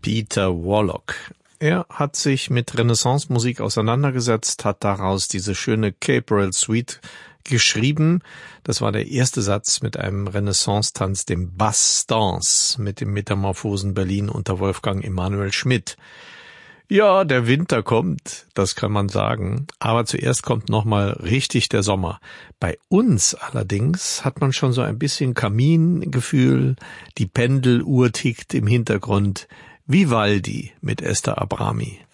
Peter Warlock. Er hat sich mit Renaissance-Musik auseinandergesetzt, hat daraus diese schöne Caporal Suite geschrieben. Das war der erste Satz mit einem Renaissance-Tanz, dem Basse-Danse, mit dem Metamorphosen Berlin unter Wolfgang Emanuel Schmidt. Ja, der Winter kommt, das kann man sagen, aber zuerst kommt nochmal richtig der Sommer. Bei uns allerdings hat man schon so ein bisschen Kamingefühl, die Pendeluhr tickt im Hintergrund. Vivaldi mit Esther Abrami.